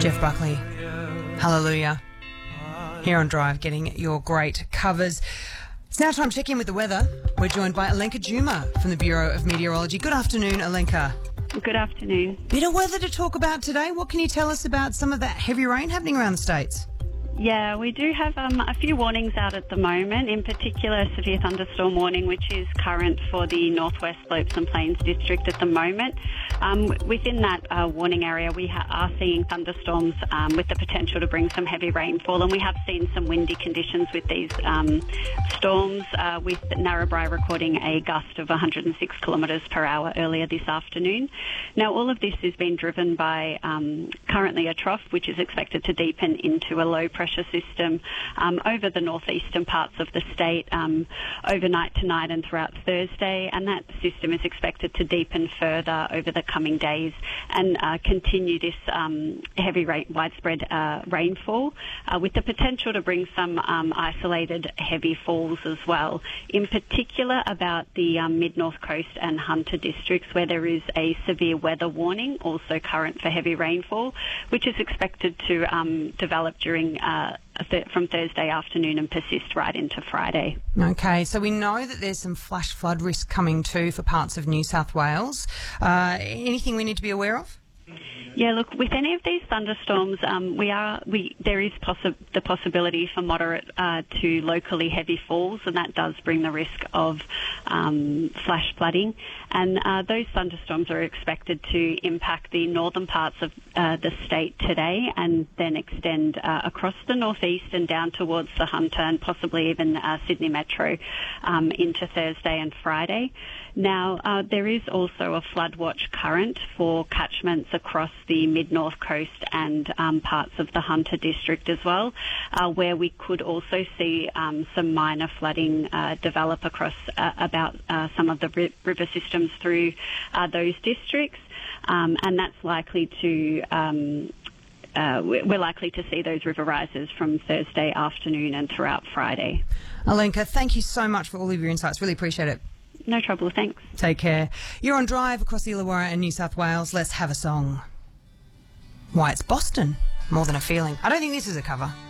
Jeff Buckley, Hallelujah. Here on Drive, getting your great covers. It's now time to check in with the weather. We're joined by Alenka Juma from the Bureau of Meteorology. Good afternoon, Alenka. Good afternoon. Bit of weather to talk about today. What can you tell us about some of that heavy rain happening around the states? Yeah, we do have a few warnings out at the moment, in particular a severe thunderstorm warning, which is current for the Northwest Slopes and Plains district at the moment. Within that warning area, we are seeing thunderstorms with the potential to bring some heavy rainfall, and we have seen some windy conditions with these storms, with Narrabri recording a gust of 106 kilometres per hour earlier this afternoon. Now, all of this is being driven by currently a trough, which is expected to deepen into a low pressure system over the northeastern parts of the state overnight tonight and throughout Thursday, and that system is expected to deepen further over the coming days and continue this widespread rainfall with the potential to bring some isolated heavy falls as well, in particular about the mid-north coast and Hunter districts, where there is a severe weather warning also current for heavy rainfall, which is expected to develop during from Thursday afternoon and persist right into Friday. Okay, so we know that there's some flash flood risk coming too for parts of New South Wales. Anything we need to be aware of? Yeah, look, with any of these thunderstorms, there is the possibility for moderate to locally heavy falls, and that does bring the risk of flash flooding. And those thunderstorms are expected to impact the northern parts of the state today, and then extend across the northeast and down towards the Hunter and possibly even Sydney Metro into Thursday and Friday. Now, there is also a flood watch current for catchments across the mid-north coast and parts of the Hunter district as well, where we could also see some minor flooding develop across about some of the river systems through those districts, and that's likely to we're likely to see those river rises from Thursday afternoon and throughout Friday. Alenka, thank you so much for all of your insights. Really appreciate it. No trouble, thanks. Take care. You're on Drive across the Illawarra and New South Wales. Let's have a song. Why, it's Boston, More Than a Feeling. I don't think this is a cover.